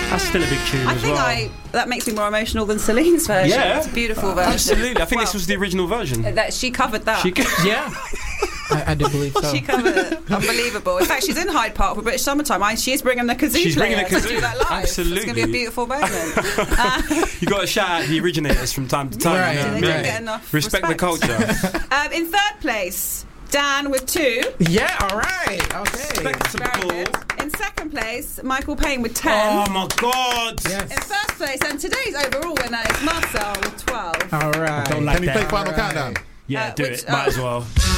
That's still a big tune I as think well. that makes me more emotional than Celine's version. Yeah. It's a beautiful version. Absolutely. I think this was the original version. That she covered that. Yeah. I do believe so. She covered it. Unbelievable. In fact, she's in Hyde Park for British Summertime. She's bringing the kazoo She's bringing player the kazoo. to do that live. Absolutely. It's going to be a beautiful moment. You got to shout out the originators from time to time. Right, you know? They don't get enough Respect the culture. In third place, Dan with 2. Yeah, all right. Okay. Very good. In second place, Michael Payne with 10. Oh my God! Yes. In first place, and today's overall winner is Marcel with 12. All right. Don't like Can you that. play Final Countdown? Yeah, do which- it. Might as well.